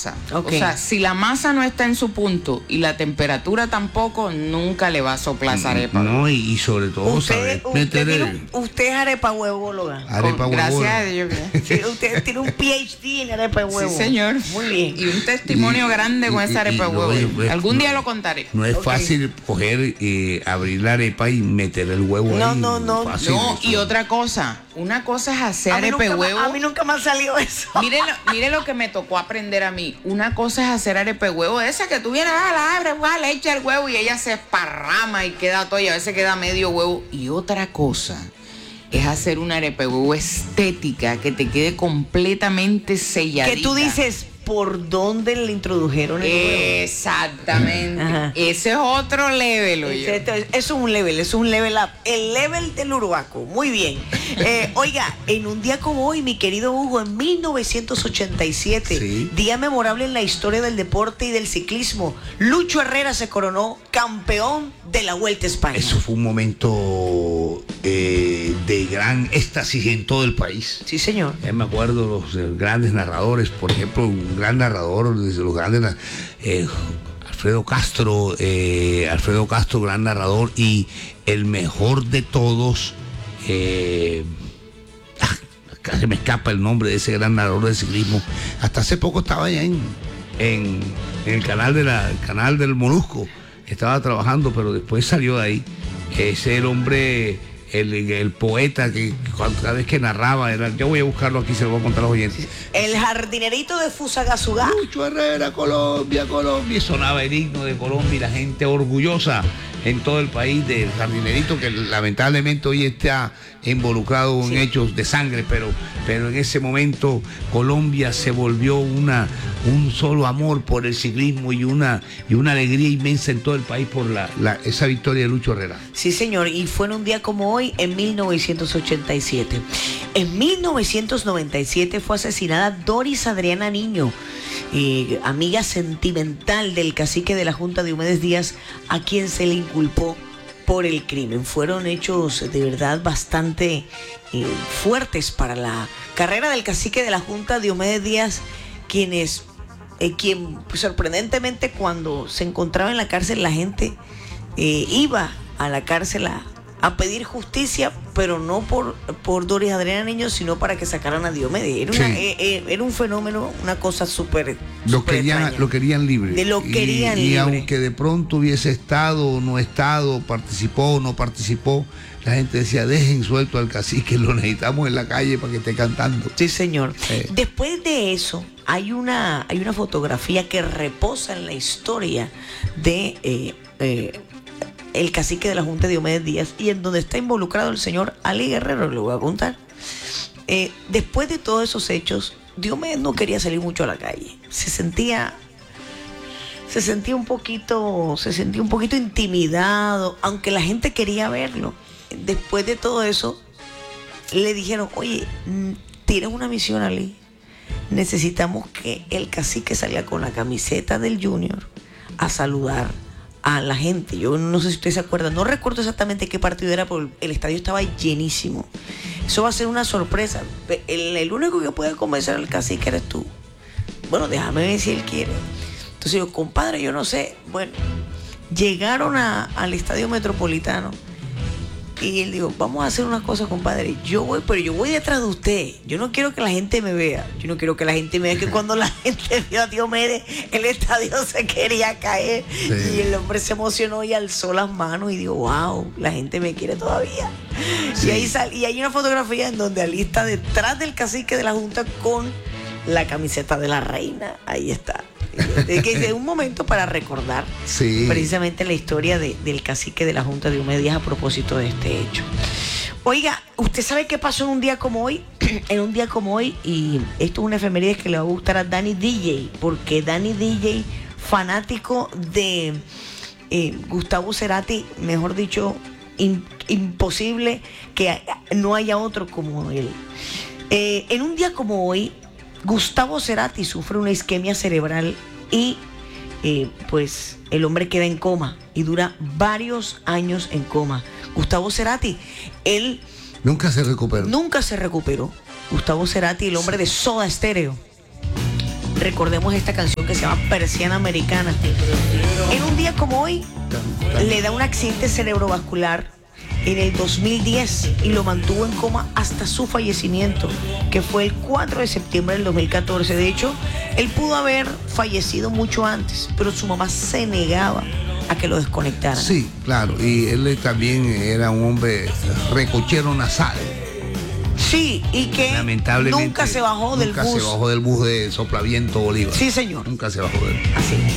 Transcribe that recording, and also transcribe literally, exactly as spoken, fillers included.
masa. Okay. O sea, si la masa no está en su punto y la temperatura tampoco, nunca le va a soplar esa arepa. No, y, y sobre todo Usted, saber usted, meter tiene el... un- usted es arepa huevóloga. Arepa Gracias huevona. a Dios. Sí, usted tiene un P H D en arepa de huevo. Sí, señor. Muy bien. Y un testimonio Y- grande con y- esa arepa y- de no, huevo. y- Algún no- día lo contaré. No es Ok. fácil coger, eh, abrir la arepa y meter el huevo No, ahí. no, no, es fácil No, eso. y otra cosa. Una cosa es hacer A mí, arepa de nunca, huevo. me- a mí nunca me ha salido eso. Mire lo, mire lo que me tocó aprender a mí. Una cosa es hacer arepa de huevo, esa que tú vienes, ah, la abres, ah, le echas el huevo y ella se esparrama y queda todo, y a veces queda medio huevo. Y otra cosa es hacer una arepa de huevo estética, que te quede completamente selladita. Que tú dices, ¿por dónde le introdujeron el huevo? Exactamente. Ajá. Ese es otro level, oye. Eso es, es un level, es un level up. El level del Uruguaco. Muy bien. Eh, oiga, en un día como hoy, mi querido Hugo, en mil novecientos ochenta y siete, Sí. día memorable en la historia del deporte y del ciclismo, Lucho Herrera se coronó campeón de la Vuelta a España. Eso fue un momento eh, de gran éxtasis en todo el país. Sí, señor. Ya me acuerdo los eh, grandes narradores, por ejemplo, un gran narrador, desde los grandes, na- eh, Alfredo Castro, eh, Alfredo Castro, gran narrador, y el mejor de todos, eh, ah, casi me escapa el nombre de ese gran narrador de ciclismo. Hasta hace poco estaba allá en, en, en el canal de la, el canal del Molusco, estaba trabajando, pero después salió de ahí. Ese es el hombre, el, el poeta que cuando- cada vez que narraba, era, yo voy a buscarlo aquí, se lo voy a contar a los oyentes. El jardinerito de Fusagasugá. Lucho Herrera, Colombia, Colombia. Y sonaba el himno de Colombia y la gente orgullosa en todo el país del jardinerito, que lamentablemente hoy está involucrado en Sí. hechos de sangre, pero, pero en ese momento Colombia se volvió una, un solo amor por el ciclismo y una, y una alegría inmensa en todo el país por la, la- esa victoria de Lucho Herrera. Sí, señor, y fue en un día como hoy, en mil novecientos ochenta y siete. En mil novecientos noventa y siete fue asesinada Doris Adriana Niño, eh, amiga sentimental del cacique de la Junta Diomedes Díaz, a quien se le inculpó por el crimen. Fueron hechos de verdad bastante eh, fuertes para la carrera del cacique de la Junta Diomedes Díaz, quienes, eh, quien pues, sorprendentemente cuando se encontraba en la cárcel la gente eh, iba a la cárcel a, a pedir justicia, pero no por, por Doris Adriana Niño, sino para que sacaran a Diomedes. Era, una- Sí. eh, eh, era un fenómeno, una cosa súper Lo súper querían, extraña. lo querían libre. De lo Y- querían y, libre. aunque de pronto hubiese estado o no estado, participó o no participó, la gente decía, dejen suelto al cacique, lo necesitamos en la calle para que esté cantando. Sí, señor. Eh. Después de eso, hay una, hay una fotografía que reposa en la historia de eh, eh, el cacique de la Junta Diomedes Díaz, y en donde está involucrado el señor Ali Guerrero, le voy a contar. Eh, después de todos esos hechos, Diomedes no quería salir mucho a la calle. Se sentía, se sentía un poquito, se sentía un poquito intimidado, aunque la gente quería verlo. Después de todo eso, le dijeron, oye, mm, tienes una misión, Ali. Necesitamos que el cacique salga con la camiseta del Junior a saludar a la gente. Yo no sé si ustedes se acuerdan, no recuerdo exactamente qué partido era, pero el estadio estaba llenísimo. Eso va a ser una sorpresa. El, el único que puede convencer al cacique eres tú. Bueno, déjame ver si él quiere. Entonces yo, compadre, yo no sé. Bueno, llegaron a, al estadio Metropolitano. Y él dijo, vamos a hacer una cosa, compadre. Yo voy, pero yo voy detrás de usted. Yo no quiero que la gente me vea. Yo no quiero que la gente me vea que cuando la gente vio a Diomedes, el estadio se quería caer. Sí. Y el hombre se emocionó y alzó las manos y dijo, wow, la gente me quiere todavía. Sí. Y ahí sal, y hay una fotografía en donde Ali está detrás del cacique de la Junta con la camiseta de la reina. Ahí está. Es que es un momento para recordar Sí. precisamente la historia de, del cacique de la Junta de Diomedes Díaz a propósito de este hecho. Oiga, ¿usted sabe qué pasó en un día como hoy? En un día como hoy, y esto es una efeméride que le va a gustar a Danny D J, porque Danny D J, fanático de eh, Gustavo Cerati, mejor dicho, in- imposible que no haya otro como él. Eh, en un día como hoy, Gustavo Cerati sufre una isquemia cerebral y eh, pues el hombre queda en coma y dura varios años en coma. Gustavo Cerati, él Nunca se recuperó. nunca se recuperó. Gustavo Cerati, el hombre de Soda Stereo. recordemos esta canción que se llama Persiana Americana. En un día como hoy, le da un accidente cerebrovascular en el dos mil diez y lo mantuvo en coma hasta su fallecimiento, que fue el cuatro de septiembre del dos mil catorce. De hecho, él pudo haber fallecido mucho antes, pero su mamá se negaba a que lo desconectaran. Sí, claro, y él también era un hombre recochero nasal. Sí, y que Lamentablemente nunca se bajó del nunca bus. se bajó del bus de Soplaviento Bolívar. Sí, señor. Nunca se bajó del bus. Así.